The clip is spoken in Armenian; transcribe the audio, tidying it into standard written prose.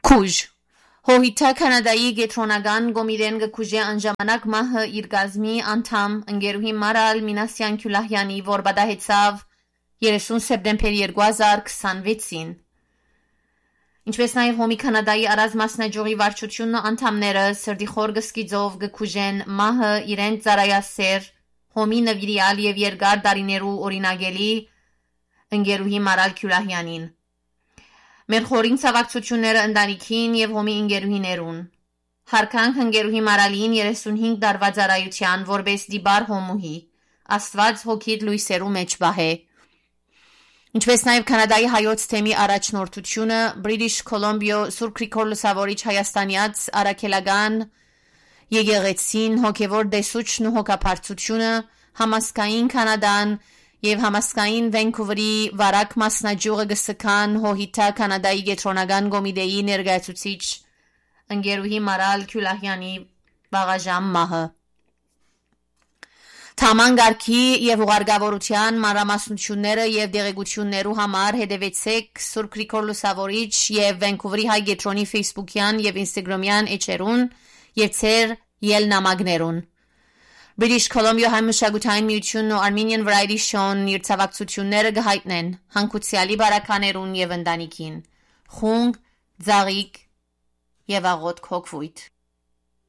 Քուժ Հոհիթա Կանադայի գետրոնական գոմիրեն գկուժե անժամանակ մահը իր գազմի անդամ ընկերուհի Մարալ Մինասյան Քյուլահյանի որ բադահեցավ 30 սեպտեմբեր 2026-ին Ինչպես նաև Հոմի Կանադայի առած մասնաճյուղի վարչությունն անդամները սրդի խոր գսկիձով գկուժեն մահը իրեն ծարայասեր Հոմի նվիրյալ եւ երկար տարիներու օրինագելի ընկերուհի Մարալ Քյուլահյանին Մեր խորին ցավակցությունները ընտանիքին եւ Հոմի ընկերուհիներուն Հարկանք ընկերուհի Մարալին 35 տարվա ծառայության որպես դիբար հոմուհի Աստված հոգիդ լույսերու մեջ բահե Ինչպես նաև Կանադայի հայոց թեմի առաջնորդությունը British Columbia Սուրբ Գրիգոր Լուսավորիչ Հայաստանյաց Արաքելական Եկեղեցին հոգևոր դեսուչն ու հոգապարծությունը համասկային Կանադան եւ համասկային Վանկուվերի վարակ մասնաճյուղը գսկան Հոհիթա Կանադայի գետրոնական կոմիտեի ներկայացուցիչ ընկերուհի Մարալ Քյուլահյանի վաղաժամ մահը Թամանգարքի եւ ուղարկավորության մանրամասնությունները եւ դեղեցություններու համար հետևեցեք Սուրբ Գրիգոր Լուսավորիչ եւ Վանկուվերի հայ գետրոնի Facebook-յան եւ Instagram-յան էջերուն եւ ցեր ելնամակներուն British Columbia հայմշակութային միությունն ու Armenian Variety Show-ն իր ցավակցությունները գհայտնեն հանգուցյալի բարականերուն եւ ընտանիքին խունգ, ձաղիկ եւ աղոտ քոքվույթ